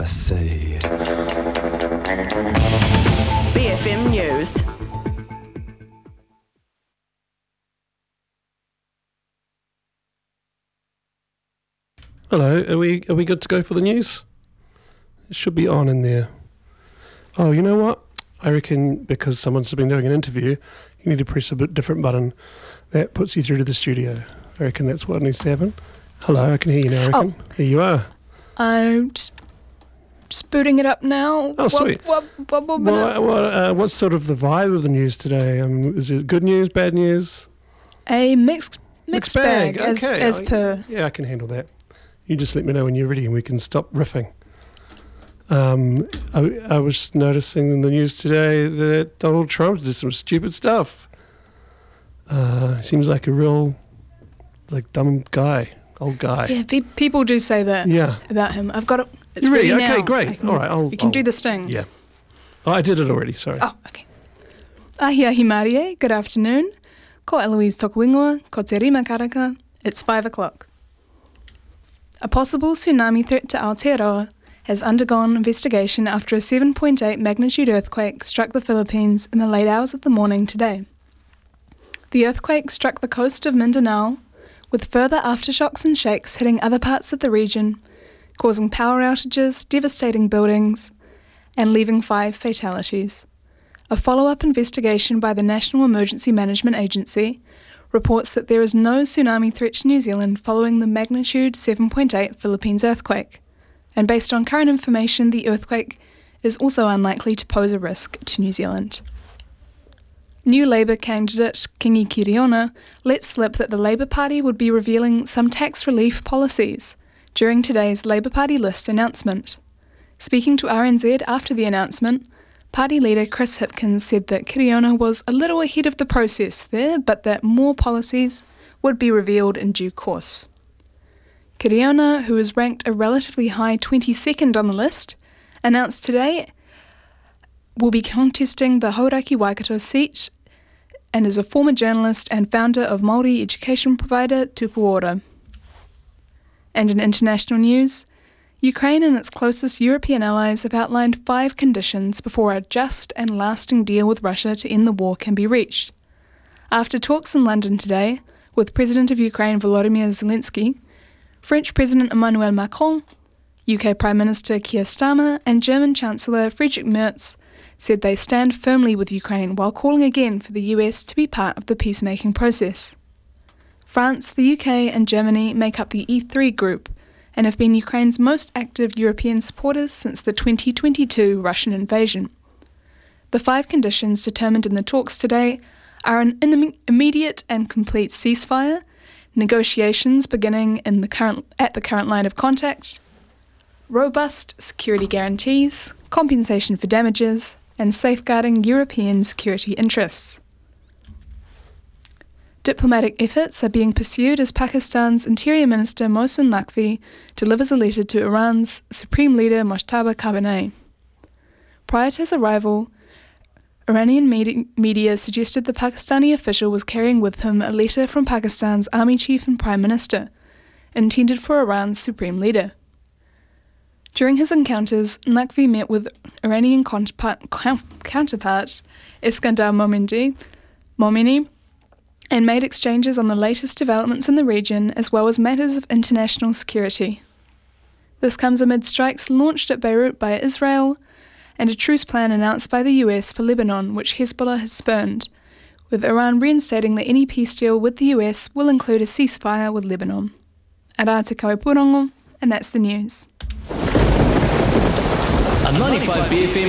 never say. BFM News. Hello, are we good to go for the news? It should be on in there. Oh, you know what? I reckon because someone's been doing an interview, you need to press a bit different button. That puts you through to the studio. I reckon that's what needs to happen. Hello, I can hear you now, I reckon. Here you are. I'm just booting it up now. Oh, sweet. What's sort of the vibe of the news today? Is it good news, bad news? A mixed bag, okay. as per. Yeah, I can handle that. You just let me know when you're ready and we can stop riffing. I was noticing in the news today that Donald Trump did some stupid stuff. Seems like a real, dumb guy, old guy. Yeah, people do say that about him. I've got it. It's really? ready now. Okay, great. All right, you can do the sting. Yeah. Oh, I did it already, sorry. Oh, okay. Ahia himarie, good afternoon. Ko Eloise Tokuingoa, ko te rima karaka. It's 5 o'clock. A possible tsunami threat to Aotearoa has undergone investigation after a 7.8 magnitude earthquake struck the Philippines in the late hours of the morning today. The earthquake struck the coast of Mindanao, with further aftershocks and shakes hitting other parts of the region, causing power outages, devastating buildings, and leaving 5 fatalities. A follow-up investigation by the National Emergency Management Agency reports that there is no tsunami threat to New Zealand following the magnitude 7.8 Philippines earthquake, and based on current information, the earthquake is also unlikely to pose a risk to New Zealand. New Labour candidate Kingi Kiriona let slip that the Labour Party would be revealing some tax relief policies during today's Labour Party list announcement. Speaking to RNZ after the announcement, Party leader Chris Hipkins said that Kiriona was a little ahead of the process there, but that more policies would be revealed in due course. Kiriona, who is ranked a relatively high 22nd on the list, announced today will be contesting the Hauraki Waikato seat and is a former journalist and founder of Māori education provider Tupu Ora. And in international news, Ukraine and its closest European allies have outlined 5 conditions before a just and lasting deal with Russia to end the war can be reached. After talks in London today with President of Ukraine Volodymyr Zelensky, French President Emmanuel Macron, UK Prime Minister Keir Starmer and German Chancellor Friedrich Merz said they stand firmly with Ukraine while calling again for the US to be part of the peacemaking process. France, the UK and Germany make up the E3 group and have been Ukraine's most active European supporters since the 2022 Russian invasion. The 5 conditions determined in the talks today are an immediate and complete ceasefire, negotiations beginning at the current line of contact, robust security guarantees, compensation for damages, and safeguarding European security interests. Diplomatic efforts are being pursued as Pakistan's Interior Minister Mohsin Naqvi delivers a letter to Iran's Supreme Leader Mojtaba Khamenei. Prior to his arrival, Iranian media suggested the Pakistani official was carrying with him a letter from Pakistan's Army Chief and Prime Minister, intended for Iran's Supreme Leader. During his encounters, Naqvi met with Iranian counterpart Iskandar Momini and made exchanges on the latest developments in the region as well as matters of international security. This comes amid strikes launched at Beirut by Israel and a truce plan announced by the US for Lebanon, which Hezbollah has spurned, with Iran reinstating that any peace deal with the US will include a ceasefire with Lebanon. Ara te Kauipurongo, and that's the news. A 95 BFM